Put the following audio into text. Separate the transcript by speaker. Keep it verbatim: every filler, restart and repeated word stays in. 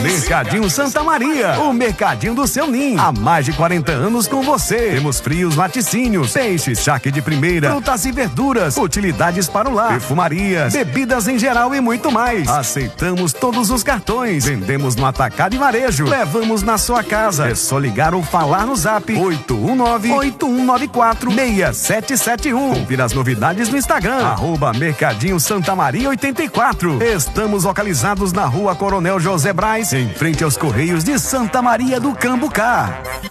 Speaker 1: Mercadinho Santa Maria, o mercadinho do seu ninho. Há mais de quarenta anos com você. Temos frios, laticínios, peixes, charque de primeira, frutas e verduras, utilidades para o lar, perfumarias, bebidas em geral e muito mais. Aceitamos todos os cartões. Vendemos no atacado e varejo. Levamos na sua casa. É só ligar ou falar no zap oito um nove, oito um nove quatro, seis sete sete um. Confira as novidades no Instagram, arroba Mercadinho Santa Maria oitenta e quatro. Estamos localizados na rua Coronel José Braz, em frente aos Correios de Santa Maria do Cambucá.